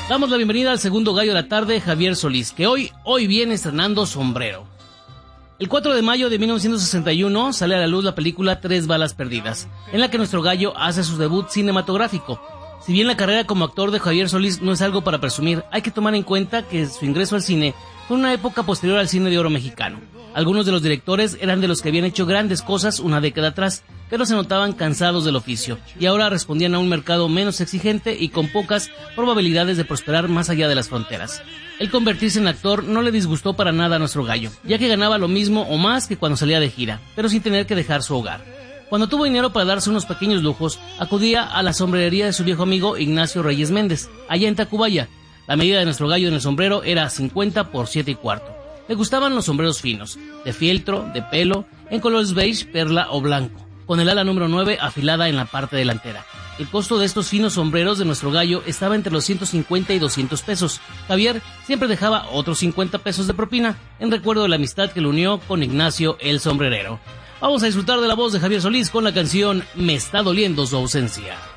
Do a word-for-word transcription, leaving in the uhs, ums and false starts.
Damos la bienvenida al segundo gallo de la tarde, Javier Solís, que hoy, hoy viene estrenando sombrero. El cuatro de mayo de mil novecientos sesenta y uno sale a la luz la película Tres balas perdidas, en la que nuestro gallo hace su debut cinematográfico. Si bien la carrera como actor de Javier Solís no es algo para presumir, hay que tomar en cuenta que su ingreso al cine fue una época posterior al cine de oro mexicano. Algunos de los directores eran de los que habían hecho grandes cosas una década atrás, pero se notaban cansados del oficio, y ahora respondían a un mercado menos exigente y con pocas probabilidades de prosperar más allá de las fronteras. El convertirse en actor no le disgustó para nada a nuestro gallo, ya que ganaba lo mismo o más que cuando salía de gira, pero sin tener que dejar su hogar. Cuando tuvo dinero para darse unos pequeños lujos, acudía a la sombrerería de su viejo amigo Ignacio Reyes Méndez, allá en Tacubaya. La medida de nuestro gallo en el sombrero era cincuenta por siete y cuarto. Le gustaban los sombreros finos, de fieltro, de pelo, en colores beige, perla o blanco, con el ala número nueve afilada en la parte delantera. El costo de estos finos sombreros de nuestro gallo estaba entre los ciento cincuenta y doscientos pesos. Javier siempre dejaba otros cincuenta pesos de propina, en recuerdo de la amistad que lo unió con Ignacio el sombrerero. Vamos a disfrutar de la voz de Javier Solís con la canción Me está doliendo su ausencia.